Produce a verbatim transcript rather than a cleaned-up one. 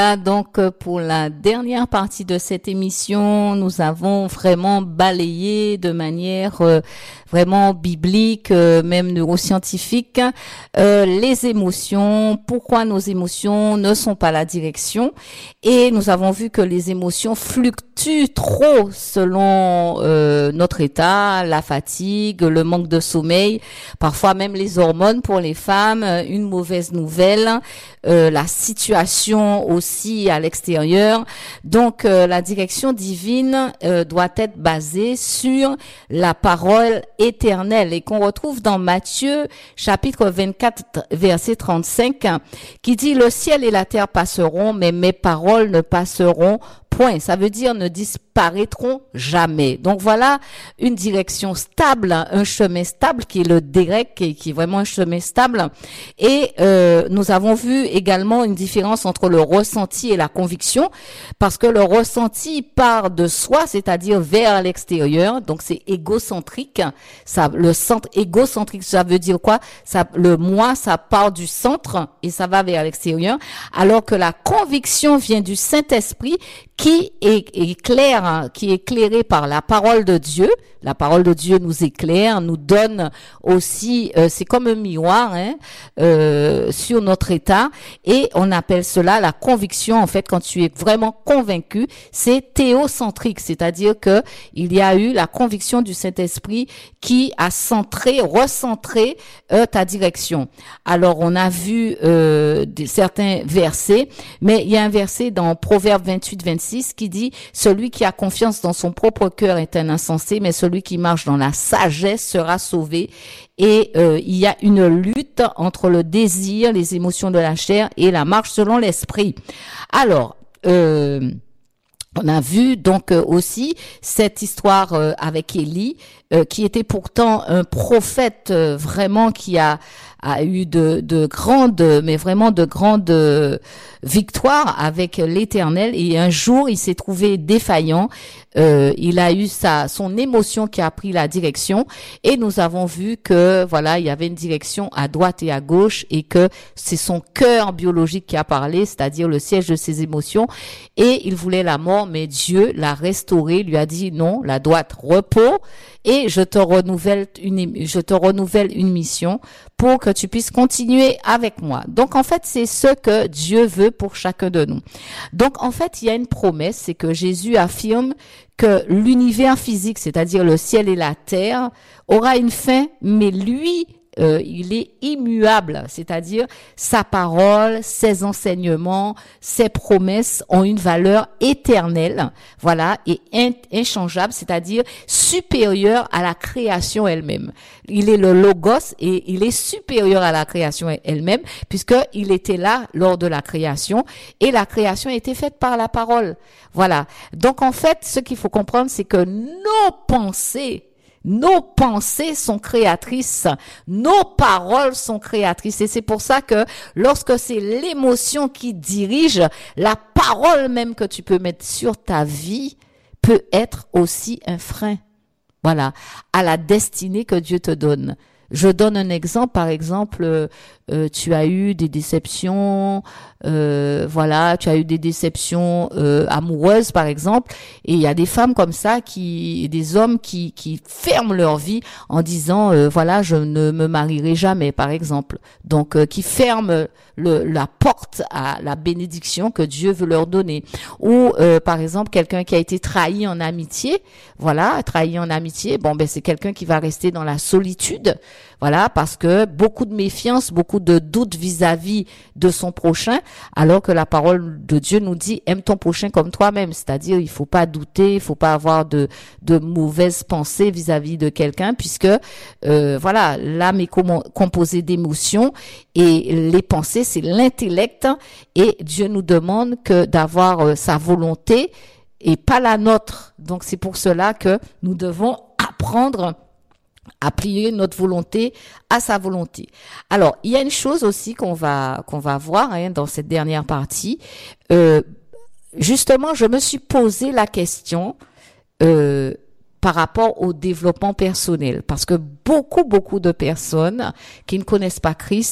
Donc, pour la dernière partie de cette émission, nous avons vraiment balayé de manière euh, vraiment biblique, euh, même neuroscientifique, euh, les émotions, pourquoi nos émotions ne sont pas la direction. Et nous avons vu que les émotions fluctuent trop selon euh, notre état, la fatigue, le manque de sommeil, parfois même les hormones pour les femmes, une mauvaise nouvelle, euh, la situation aussi à l'extérieur. Donc euh, la direction divine euh, doit être basée sur la parole éternelle et qu'on retrouve dans Matthieu chapitre vingt-quatre verset trente-cinq qui dit: le ciel et la terre passeront, mais mes paroles ne passeront point. Ça veut dire ne disparaîtront jamais. Donc voilà une direction stable, un chemin stable qui est le direct, qui est, qui est vraiment un chemin stable. Et euh, nous avons vu également une différence entre le ressenti et la conviction, parce que le ressenti part de soi, c'est-à-dire vers l'extérieur. Donc c'est égocentrique. Ça, le centre égocentrique, ça veut dire quoi? Ça, le moi, ça part du centre et ça va vers l'extérieur, alors que la conviction vient du Saint-Esprit, qui est éclaire, qui est éclairé par la parole de Dieu. La parole de Dieu nous éclaire, nous donne aussi, euh, c'est comme un miroir hein, euh, sur notre état, et on appelle cela la conviction. En fait, quand tu es vraiment convaincu, c'est théocentrique, c'est-à-dire que il y a eu la conviction du Saint-Esprit qui a centré, recentré euh, ta direction. Alors, on a vu euh, des, certains versets, mais il y a un verset dans Proverbe vingt-huit vingt-six qui dit: celui qui a confiance dans son propre cœur est un insensé, mais celui qui marche dans la sagesse sera sauvé. Et euh, il y a une lutte entre le désir, les émotions de la chair et la marche selon l'esprit. Alors, euh, on a vu donc euh, aussi cette histoire euh, avec Élie, euh, qui était pourtant un prophète euh, vraiment qui a a eu de, de grandes, mais vraiment de grandes euh, victoires avec l'Éternel. Et un jour, il s'est trouvé défaillant. Euh, il a eu sa son émotion qui a pris la direction. Et nous avons vu que voilà, il y avait une direction à droite et à gauche, et que c'est son cœur biologique qui a parlé, c'est-à-dire le siège de ses émotions. Et il voulait la mort, mais Dieu l'a restauré, lui a dit: non, la droite, repos. Et je te renouvelle une, je te renouvelle une mission pour que tu puisses continuer avec moi. Donc, en fait, c'est ce que Dieu veut pour chacun de nous. Donc, en fait, il y a une promesse, c'est que Jésus affirme que l'univers physique, c'est-à-dire le ciel et la terre, aura une fin, mais lui, Euh, il est immuable, c'est-à-dire sa parole, ses enseignements, ses promesses ont une valeur éternelle, voilà, et in- inchangeable, c'est-à-dire supérieure à la création elle-même. Il est le logos et il est supérieur à la création elle-même, puisque il était là lors de la création, et la création a été faite par la parole. Voilà. Donc en fait, ce qu'il faut comprendre, c'est que nos pensées Nos pensées sont créatrices, nos paroles sont créatrices, et c'est pour ça que lorsque c'est l'émotion qui dirige, la parole même que tu peux mettre sur ta vie peut être aussi un frein, voilà, à la destinée que Dieu te donne. Je donne un exemple, par exemple, euh, euh, tu as eu des déceptions, euh, voilà, tu as eu des déceptions euh, amoureuses, par exemple, et il y a des femmes comme ça, qui, des hommes qui qui ferment leur vie en disant, euh, voilà, je ne me marierai jamais, par exemple. Donc, euh, qui ferment le, la porte à la bénédiction que Dieu veut leur donner. Ou, euh, par exemple, quelqu'un qui a été trahi en amitié, voilà, trahi en amitié, bon, ben c'est quelqu'un qui va rester dans la solitude. Voilà, parce que beaucoup de méfiance, beaucoup de doutes vis-à-vis de son prochain, alors que la parole de Dieu nous dit: aime ton prochain comme toi-même. C'est-à-dire, il faut pas douter, il faut pas avoir de de mauvaises pensées vis-à-vis de quelqu'un, puisque euh, voilà, l'âme est com- composée d'émotions, et les pensées, c'est l'intellect, et Dieu nous demande que d'avoir euh, sa volonté et pas la nôtre. Donc c'est pour cela que nous devons apprendre à plier notre volonté à sa volonté. Alors, il y a une chose aussi qu'on va qu'on va voir hein, dans cette dernière partie. Euh, justement, je me suis posé la question euh, par rapport au développement personnel, parce que beaucoup beaucoup de personnes qui ne connaissent pas Christ